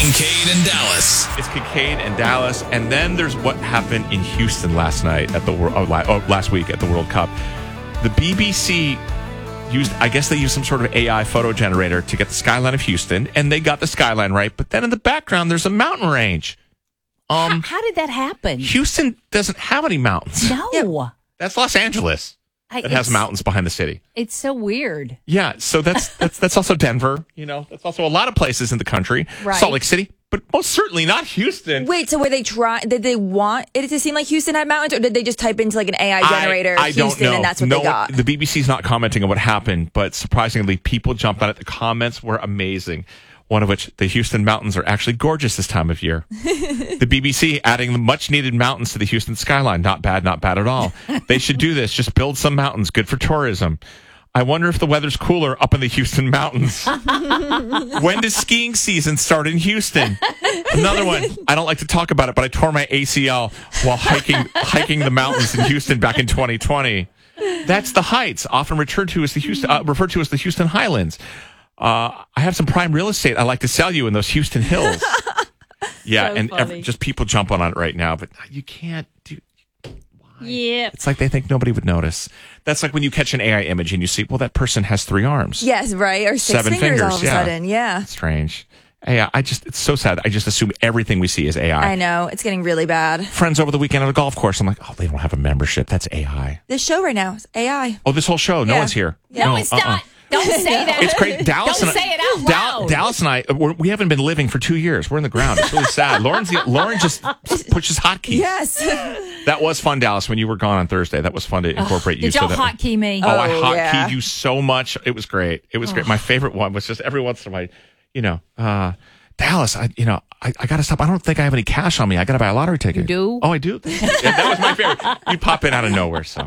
Kincaid and Dallas. It's Kincaid and Dallas, and then there's what happened in Houston last night at the last week at the World Cup. The BBC they used some sort of AI photo generator to get the skyline of Houston, and they got the skyline right. But then in the background, there's a mountain range. How did that happen? Houston doesn't have any mountains. No. Yeah, that's Los Angeles. It has mountains behind the city. It's so weird. Yeah, so that's also Denver. That's also a lot of places in the country. Right. Salt Lake City, but most certainly not Houston. Wait, so did they want it to seem like Houston had mountains, or did they just type into like an AI generator I Houston don't know. and that's what they got? The BBC's not commenting on what happened, but surprisingly, people jumped on it. The comments were amazing. One of which, the Houston mountains are actually gorgeous this time of year. The BBC adding the much-needed mountains to the Houston skyline. Not bad at all. They should do this. Just build some mountains. Good for tourism. I wonder if the weather's cooler up in the Houston mountains. When does skiing season start in Houston? Another one. I don't like to talk about it, but I tore my ACL while hiking the mountains in Houston back in 2020. That's the Heights, often referred to as the Houston Highlands. I have some prime real estate I'd like to sell you in those Houston hills. Yeah, So and just people jump on it right now, but you can't do. Why? Yeah. It's like they think nobody would notice. That's like when you catch an AI image and you see, well, that person has 3 arms. Yes, right, or 7 fingers all of a sudden. Yeah. Strange. Yeah, it's so sad. I just assume everything we see is AI. I know, it's getting really bad. Friends over the weekend at a golf course. I'm like, oh, they don't have a membership. That's AI. This show right now is AI. Oh, this whole show. No Yeah. one's here. No, it's not. Don't say that. It's great. Dallas Don't and say it out loud. Dallas and I, we haven't been living for 2 years. We're in the ground. It's really sad. Lauren just pushes hotkeys. Yes. That was fun, Dallas, when you were gone on Thursday. That was fun to incorporate you. Did y'all that hotkey me? Oh, I hotkeyed yeah. you so much. It was great. It was great. My favorite one was just every once in a while, Dallas, I got to stop. I don't think I have any cash on me. I got to buy a lottery ticket. You do? Oh, I do? Yeah, that was my favorite. You pop in out of nowhere, so.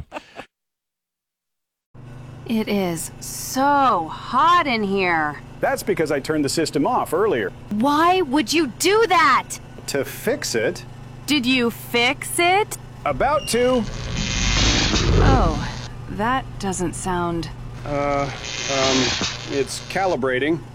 It is so hot in here. That's because I turned the system off earlier. Why would you do that? To fix it. Did you fix it? About to. Oh, that doesn't sound... It's calibrating.